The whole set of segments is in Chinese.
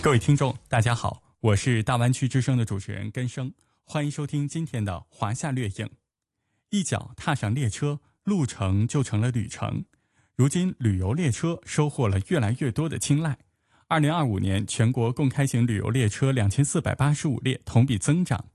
各位听众大家好，我是大湾区之声的主持人根生，欢迎收听今天的华夏掠影。一脚踏上列车，路程就成了旅程。如今旅游列车收获了越来越多的青睐。2025年全国共开行旅游列车2485列，同比增长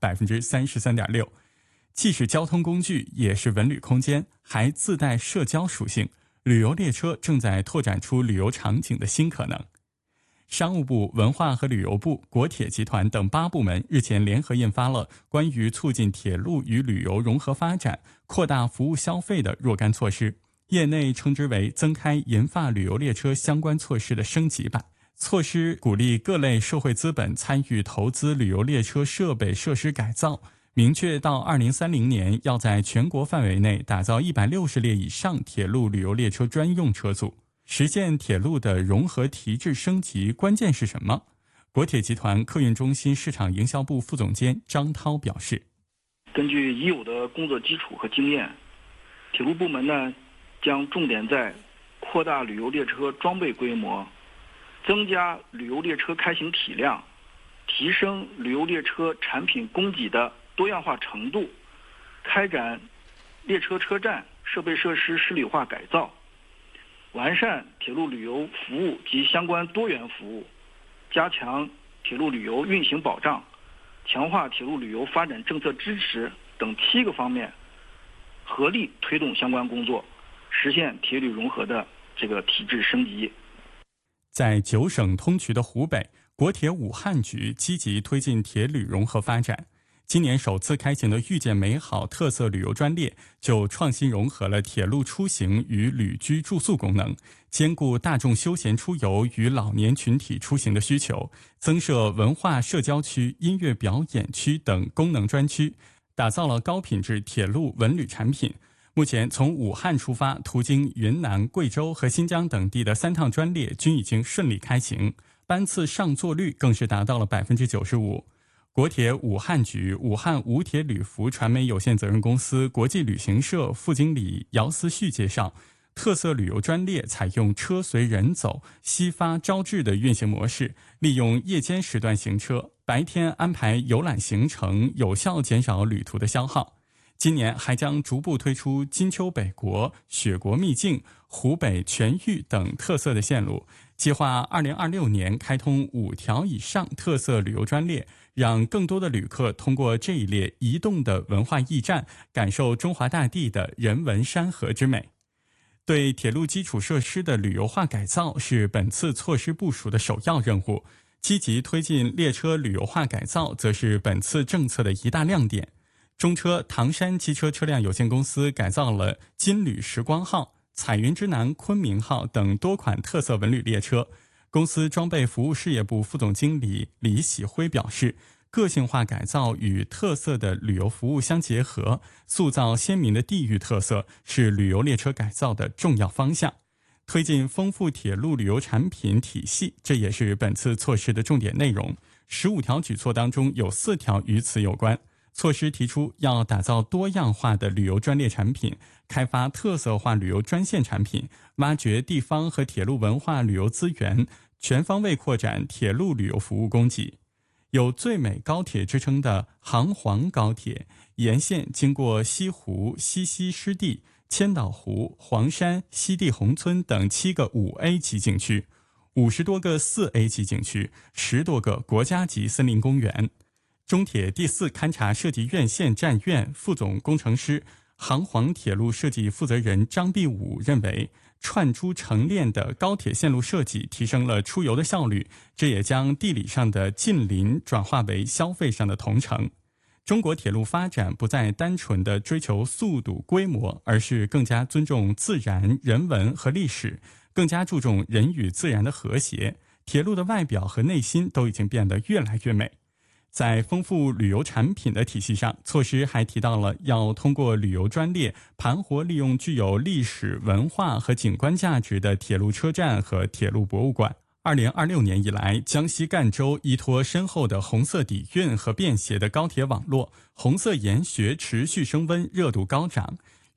33.6%。既是交通工具，也是文旅空间，还自带社交属性。旅游列车正在拓展出旅游场景的新可能。商务部、文化和旅游部、国铁集团等8部门日前联合印发了关于促进铁路与旅游融合发展、扩大服务消费的若干措施，业内称之为增开银发旅游列车相关措施的升级版。措施鼓励各类社会资本参与投资旅游列车设备设施改造，明确到2030年要在全国范围内打造160列以上铁路旅游列车专用车组。实现铁路的融合提质升级，关键是什么？国铁集团客运中心市场营销部副总监张涛表示， 根据已有的工作基础和经验，铁路部门呢将重点在扩大旅游列车装备规模，增加旅游列车开行体量，提升旅游列车产品供给的多样化程度，开展列车车站设备设施十里化改造，完善铁路旅游服务及相关多元服务，加强铁路旅游运行保障，强化铁路旅游发展政策支持等7个方面，合力推动相关工作，实现铁旅融合的体制升级。 在9省通衢的湖北，国铁武汉局积极推进铁旅融合发展。今年首次开行的遇见美好特色旅游专列，就创新融合了铁路出行与旅居住宿功能，兼顾大众休闲出游与老年群体出行的需求，增设文化社交区、音乐表演区等功能专区，打造了高品质铁路文旅产品。目前从武汉出发，途经云南、贵州和新疆等地的3趟专列均已经顺利开行，班次上座率更是达到了95%。国铁武汉局武汉武铁旅服传媒有限责任公司国际旅行社副经理姚思旭介绍，特色旅游专列采用车随人走、夕发朝至的运行模式，利用夜间时段行车，白天安排游览行程，有效减少旅途的消耗。今年还将逐步推出金秋北国、雪国秘境、湖北全域等特色的线路，计划2026年开通5条以上特色旅游专列，让更多的旅客通过这一列移动的文化驿站，感受中华大地的人文山河之美。对铁路基础设施的旅游化改造是本次措施部署的首要任务，积极推进列车旅游化改造则是本次政策的一大亮点。中车唐山机车车辆有限公司改造了金旅时光号、彩云之南昆明号等多款特色文旅列车。公司装备服务事业部副总经理李喜辉表示，个性化改造与特色的旅游服务相结合，塑造鲜明的地域特色，是旅游列车改造的重要方向。推进丰富铁路旅游产品体系，这也是本次措施的重点内容。15条举措当中有4条与此有关。措施提出要打造多样化的旅游专列产品，开发特色化旅游专线产品，挖掘地方和铁路文化旅游资源，全方位扩展铁路旅游服务供给。有最美高铁之称的杭黄高铁，沿线经过西湖、西溪湿地、千岛湖、黄山、西递宏村等7个5A 级景区，50多个4A 级景区，10多个国家级森林公园。中铁第4勘察设计院线站院副总工程师、杭黄铁路设计负责人张必武认为，串珠成链的高铁线路设计提升了出游的效率，这也将地理上的近邻转化为消费上的同城。中国铁路发展不再单纯的追求速度规模，而是更加尊重自然、人文和历史，更加注重人与自然的和谐。铁路的外表和内心都已经变得越来越美。在丰富旅游产品的体系上，措施还提到了要通过旅游专列盘活利用具有历史文化和景观价值的铁路车站和铁路博物馆。2026年以来，江西赣州依托深厚的红色底蕴和便携的高铁网络，红色研学持续升温，热度高涨。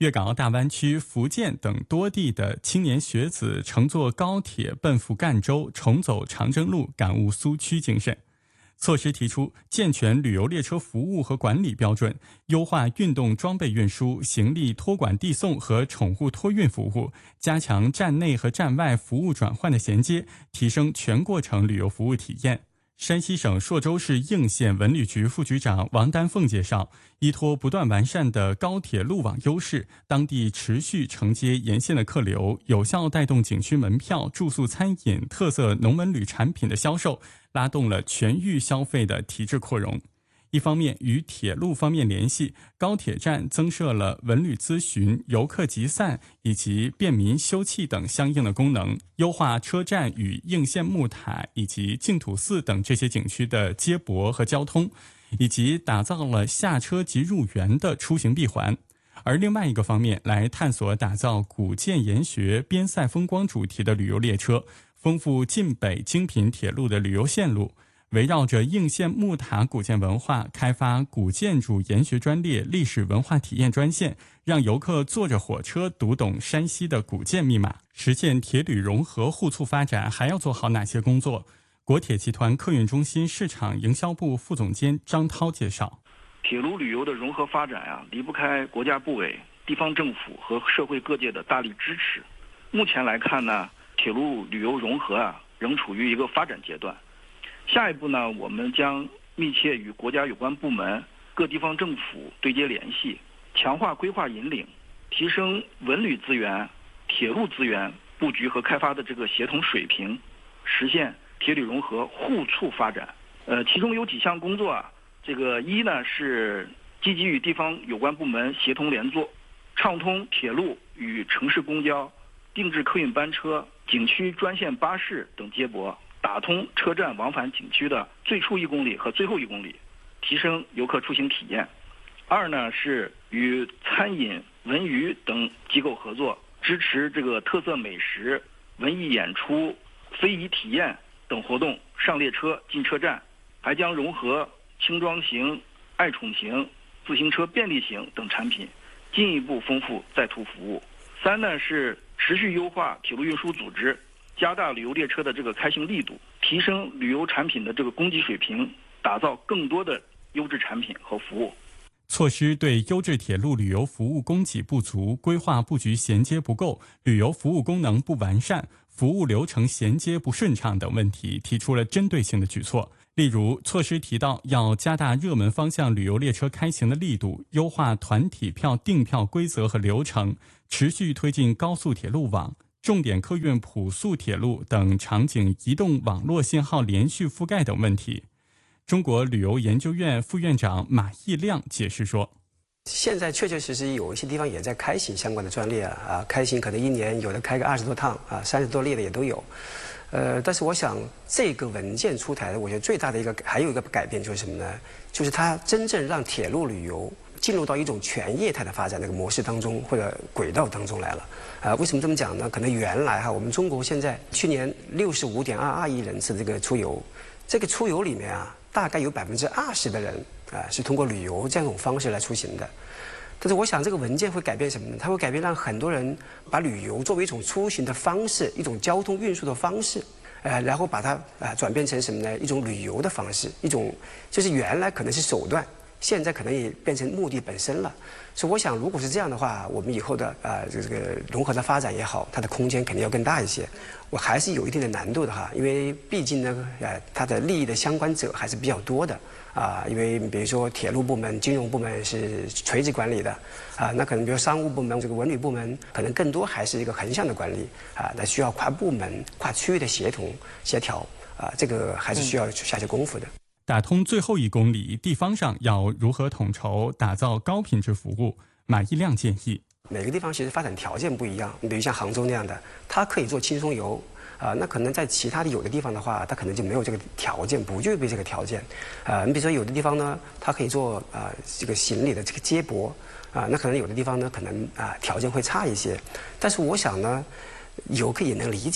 粤港澳大湾区、福建等多地的青年学子乘坐高铁奔赴赣州，重走长征路，感悟苏区精神。措施提出，健全旅游列车服务和管理标准，优化运动装备运输、行李托管递送和宠物托运服务，加强站内和站外服务转换的衔接，提升全过程旅游服务体验。山西省朔州市应县文旅局副局长王丹凤介绍，依托不断完善的高铁路网优势，当地持续承接沿线的客流，有效带动景区门票、住宿、餐饮、特色农文旅产品的销售，拉动了全域消费的提质扩容。一方面与铁路方面联系，高铁站增设了文旅咨询、游客集散以及便民休憩等相应的功能，优化车站与应县木塔以及净土寺等这些景区的接驳和交通，以及打造了下车即入园的出行闭环。而另外一个方面，来探索打造古建研学、边塞风光主题的旅游列车，丰富晋北精品铁路的旅游线路，围绕着应县木塔古建文化，开发古建筑研学专列、历史文化体验专线，让游客坐着火车读懂山西的古建密码。实现铁旅融合互促发展，还要做好哪些工作？国铁集团客运中心市场营销部副总监张涛介绍， 铁路旅游的融合发展离不开国家部委、地方政府和社会各界的大力支持。目前来看呢，铁路旅游融合仍处于一个发展阶段。下一步呢，我们将密切与国家有关部门、各地方政府对接联系，强化规划引领，提升文旅资源、铁路资源布局和开发的这个协同水平，实现铁旅融合互促发展。其中有几项工作一呢是积极与地方有关部门协同联作，畅通铁路与城市公交、定制客运班车、景区专线巴士等接驳，打通车站往返景区的最初1公里和最后1公里，提升游客出行体验。二呢是与餐饮、文娱等机构合作，支持这个特色美食、文艺演出、非遗体验等活动上列车进车站，还将融合轻装型、爱宠型、自行车便利型等产品，进一步丰富在途服务。三呢是持续优化铁路运输组织，加大旅游列车的这个开行力度，提升旅游产品的这个供给水平，打造更多的优质产品和服务。 措施对优质铁路旅游服务供给不足、规划布局衔接不够、旅游服务功能不完善、服务流程衔接不顺畅等问题提出了针对性的举措。例如，措施提到要加大热门方向旅游列车开行的力度，优化团体票订票规则和流程，持续推进高速铁路网、重点客运普速铁路等场景移动网络信号连续覆盖等问题。中国旅游研究院副院长马毅亮解释说， 现在确确实实有一些地方也在开行相关的专列开行可能1年有的开个20多趟30多列的也都有。但是我想这个文件出台的，我觉得最大的还有一个改变就是什么呢？就是它真正让铁路旅游进入到一种全业态的发展那个模式当中或者轨道当中来了。为什么这么讲呢？可能原来我们中国现在去年65.22亿人次这个出游，这个出游里面大概有20%的人是通过旅游这样一种方式来出行的。但是我想这个文件会改变什么呢？它会改变让很多人把旅游作为一种出行的方式，一种交通运输的方式，然后把它转变成什么呢？一种旅游的方式，一种就是原来可能是手段，现在可能也变成目的本身了。所以我想，如果是这样的话，我们以后的这个融合的发展也好，它的空间肯定要更大一些。我还是有一定的难度的因为毕竟呢，它的利益的相关者还是比较多的因为比如说铁路部门、金融部门是垂直管理的那可能比如商务部门、这个文旅部门，可能更多还是一个横向的管理那需要跨部门、跨区域的协同协调这个还是需要下些功夫的。 打通最后1公里，地方上要如何统筹打造高品质服务？马毅亮建议， 每个地方其实发展条件不一样，你比如像杭州那样的，它可以做轻松游那可能在其他的有的地方的话，它可能就没有这个条件，不具备这个条件你比如说有的地方呢，它可以做这个行李的这个接驳那可能有的地方呢，可能条件会差一些。但是我想呢，游客也能理解，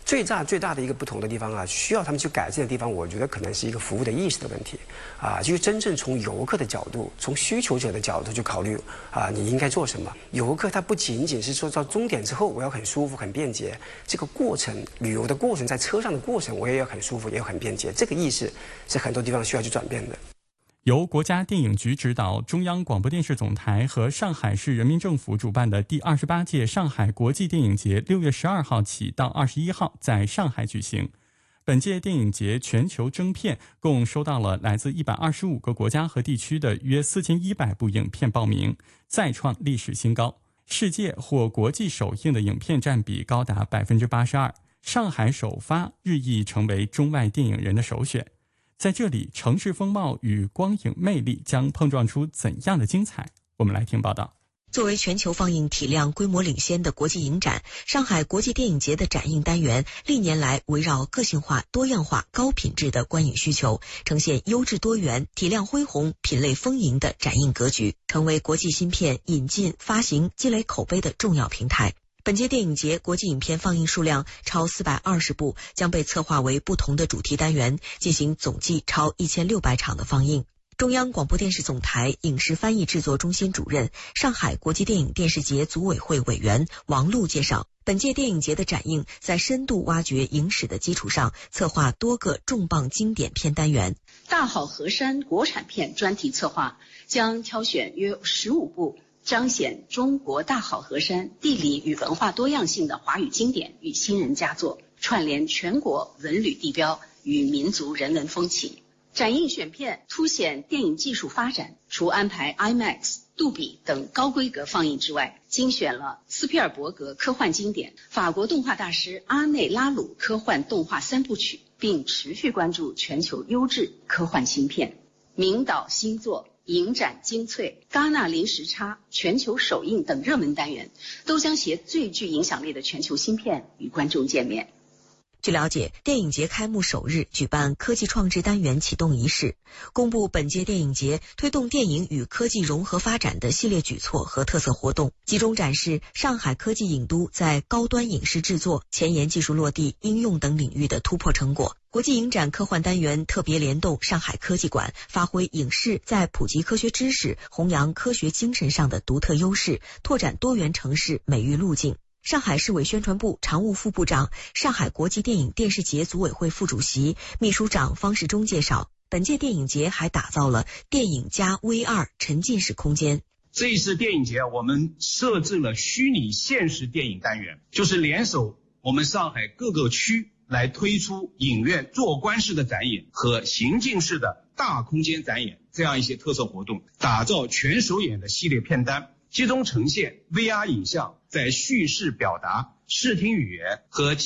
最大的一个不同的地方啊，需要他们去改进的地方，我觉得可能是一个服务的意识的问题啊，就是真正从游客的角度，从需求者的角度去考虑啊，你应该做什么。游客他不仅仅是说到终点之后我要很舒服很便捷，这个过程旅游的过程，在车上的过程我也要很舒服也要很便捷，这个意识是很多地方需要去转变的。 由国家电影局指导，中央广播电视总台和上海市人民政府主办的第28届上海国际电影节6月12号起到21号在上海举行。本届电影节全球征片共收到了来自125个国家和地区的约4100部影片报名，再创历史新高。世界或国际首映的影片占比高达82%，上海首发日益成为中外电影人的首选。在这里，城市风貌与光影魅力将碰撞出怎样的精彩？我们来听报道。 作为全球放映体量规模领先的国际影展，上海国际电影节的展映单元历年来围绕个性化、多样化、高品质的观影需求，呈现优质多元、体量恢宏、品类丰盈的展映格局，成为国际新片引进、发行、积累口碑的重要平台。本届电影节国际影片放映数量超420部，将被策划为不同的主题单元，进行总计超1600场的放映。中央广播电视总台影视翻译制作中心主任、上海国际电影电视节组委会委员王璐介绍，本届电影节的展映在深度挖掘影史的基础上，策划多个重磅经典片单元。 大好河山国产片专题策划将挑选约15部彰显中国大好河山地理与文化多样性的华语经典与新人佳作，串联全国文旅地标与民族人文风情。展映选片凸显电影技术发展，除安排 IMAX、杜比等高规格放映之外，精选了斯皮尔伯格科幻经典、法国动画大师阿内拉鲁科幻动画3部曲，并持续关注全球优质科幻新片。名导新作、影展精粹、戛纳零时差、全球首映等热门单元，都将携最具影响力的全球新片与观众见面。 据了解，电影节开幕首日举办科技创制单元启动仪式，公布本届电影节推动电影与科技融合发展的系列举措和特色活动，集中展示上海科技影都在高端影视制作、前沿技术落地、应用等领域的突破成果。国际影展科幻单元特别联动上海科技馆，发挥影视在普及科学知识、弘扬科学精神上的独特优势，拓展多元城市美育路径。上海市委宣传部常务副部长、上海国际电影电视节组委会副主席、秘书长方世忠介绍，本届电影节还打造了电影加 VR 沉浸式空间。 这一次电影节我们设置了虚拟现实电影单元，就是联手我们上海各个区来推出影院坐观式的展演和行进式的大空间展演这样一些特色活动，打造全首演的系列片单，集中呈现 VR 影像在叙事表达、视听语言和